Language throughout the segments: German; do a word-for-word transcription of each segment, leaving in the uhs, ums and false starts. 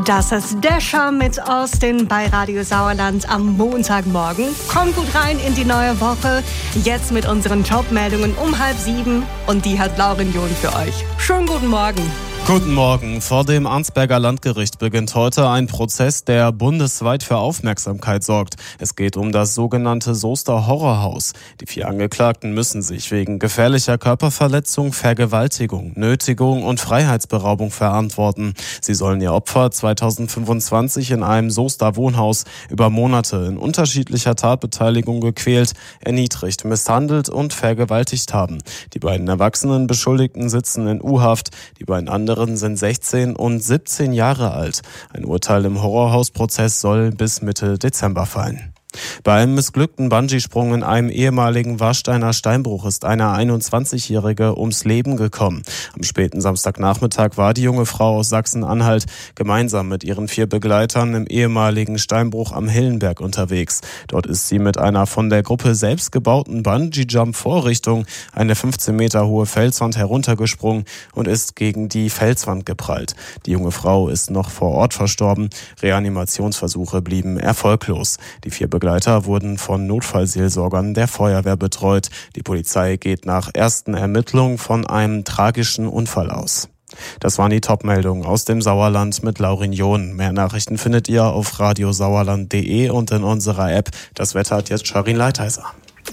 Das ist Dasher mit Austin bei Radio Sauerland am Montagmorgen. Kommt gut rein in die neue Woche. Jetzt mit unseren Top-Meldungen um halb sieben. Und die hat Lauren John für euch. Schönen guten Morgen. Guten Morgen. Vor dem Arnsberger Landgericht beginnt heute ein Prozess, der bundesweit für Aufmerksamkeit sorgt. Es geht um das sogenannte Soester Horrorhaus. Die vier Angeklagten müssen sich wegen gefährlicher Körperverletzung, Vergewaltigung, Nötigung und Freiheitsberaubung verantworten. Sie sollen ihr Opfer zweitausendfünfundzwanzig in einem Soester Wohnhaus über Monate in unterschiedlicher Tatbeteiligung gequält, erniedrigt, misshandelt und vergewaltigt haben. Die beiden erwachsenen Beschuldigten sitzen in U-Haft. Die beiden anderen sind sechzehn und siebzehn Jahre alt. Ein Urteil im Horrorhausprozess soll bis Mitte Dezember fallen. Bei einem missglückten Bungee-Sprung in einem ehemaligen Warsteiner Steinbruch ist eine einundzwanzigjährige ums Leben gekommen. Am späten Samstagnachmittag war die junge Frau aus Sachsen-Anhalt gemeinsam mit ihren vier Begleitern im ehemaligen Steinbruch am Hillenberg unterwegs. Dort ist sie mit einer von der Gruppe selbst gebauten Bungee-Jump-Vorrichtung eine fünfzehn Meter hohe Felswand heruntergesprungen und ist gegen die Felswand geprallt. Die junge Frau ist noch vor Ort verstorben. Reanimationsversuche blieben erfolglos. Die vier Begleiter wurden von Notfallseelsorgern der Feuerwehr betreut. Die Polizei geht nach ersten Ermittlungen von einem tragischen Unfall aus. Das waren die Top-Meldungen aus dem Sauerland mit Lauren John. Mehr Nachrichten findet ihr auf radiosauerland punkt de und in unserer App. Das Wetter hat jetzt Sharin Leitheiser.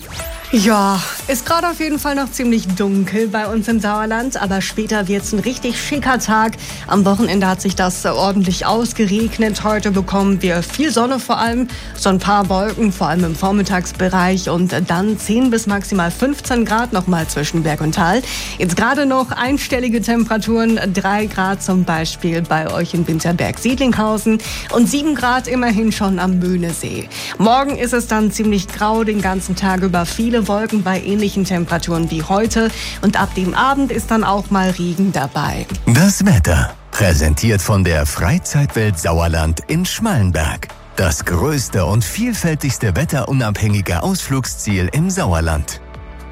Ja, ist gerade auf jeden Fall noch ziemlich dunkel bei uns im Sauerland, aber später wird's ein richtig schicker Tag. Am Wochenende hat sich das ordentlich ausgeregnet. Heute bekommen wir viel Sonne vor allem, so ein paar Wolken, vor allem im Vormittagsbereich und dann zehn bis maximal fünfzehn Grad nochmal zwischen Berg und Tal. Jetzt gerade noch einstellige Temperaturen, drei Grad zum Beispiel bei euch in Winterberg-Siedlinghausen und sieben Grad immerhin schon am Möhnesee. Morgen ist es dann ziemlich grau den ganzen Tag über, viele Wolken bei ähnlichen Temperaturen wie heute und ab dem Abend ist dann auch mal Regen dabei. Das Wetter, präsentiert von der Freizeitwelt Sauerland in Schmallenberg. Das größte und vielfältigste wetterunabhängige Ausflugsziel im Sauerland.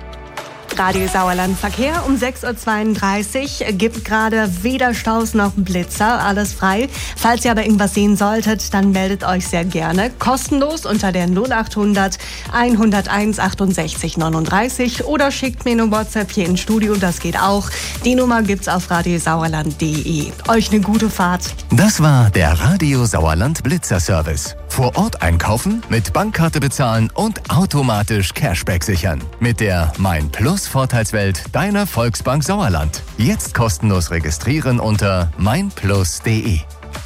Radio Sauerland Verkehr um sechs Uhr zweiunddreißig. Gibt gerade weder Staus noch Blitzer, alles frei. Falls ihr aber irgendwas sehen solltet, dann meldet euch sehr gerne. Kostenlos unter der null achthundert hunderteins achtundsechzig neununddreißig oder schickt mir eine WhatsApp hier ins Studio, das geht auch. Die Nummer gibt's auf radiosauerland punkt de. Euch eine gute Fahrt. Das war der Radio Sauerland Blitzer Service. Vor Ort einkaufen, mit Bankkarte bezahlen und automatisch Cashback sichern. Mit der Mein Plus Vorteilswelt deiner Volksbank Sauerland. Jetzt kostenlos registrieren unter meinplus punkt de.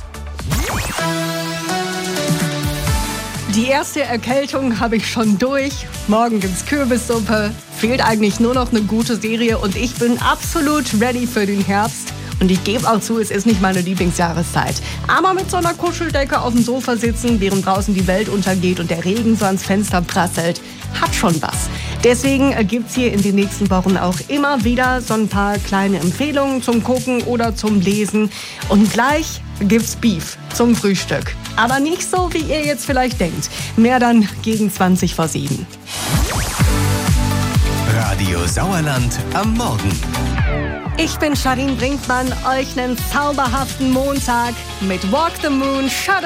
Die erste Erkältung habe ich schon durch. Morgen gibt's Kürbissuppe. Fehlt eigentlich nur noch eine gute Serie und ich bin absolut ready für den Herbst. Und ich gebe auch zu, es ist nicht meine Lieblingsjahreszeit. Aber mit so einer Kuscheldecke auf dem Sofa sitzen, während draußen die Welt untergeht und der Regen so ans Fenster prasselt, hat schon was. Deswegen gibt's hier in den nächsten Wochen auch immer wieder so ein paar kleine Empfehlungen zum Gucken oder zum Lesen. Und gleich gibt's Beef zum Frühstück. Aber nicht so, wie ihr jetzt vielleicht denkt. Mehr dann gegen zwanzig vor sieben. Radio Sauerland am Morgen. Ich bin Sharin Brinkmann, euch einen zauberhaften Montag mit Walk the Moon, Shut